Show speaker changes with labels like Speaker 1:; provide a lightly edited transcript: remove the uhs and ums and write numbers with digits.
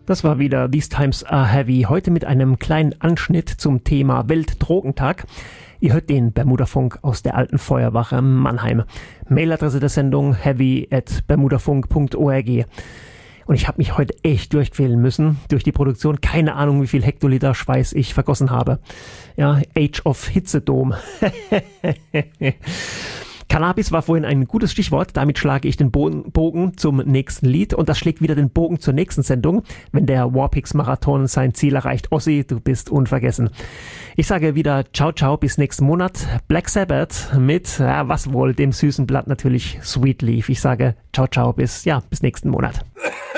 Speaker 1: Das war wieder These Times Are Heavy, heute mit einem kleinen Anschnitt zum Thema Weltdrogentag. Ihr hört den Bermudafunk aus der Alten Feuerwache Mannheim. Mailadresse der Sendung heavy@bermudafunk.org. Und ich habe mich heute echt durchquälen müssen durch die Produktion. Keine Ahnung, wie viel Hektoliter Schweiß ich vergossen habe. Ja, Age of Hitzedom. Cannabis war vorhin ein gutes Stichwort. Damit schlage ich den Bogen zum nächsten Lied. Und das schlägt wieder den Bogen zur nächsten Sendung, wenn der Warpix-Marathon sein Ziel erreicht. Ossi, du bist unvergessen. Ich sage wieder ciao, ciao, bis nächsten Monat. Black Sabbath mit, was wohl, dem süßen Blatt natürlich Sweet Leaf. Ich sage ciao, ciao, bis nächsten Monat.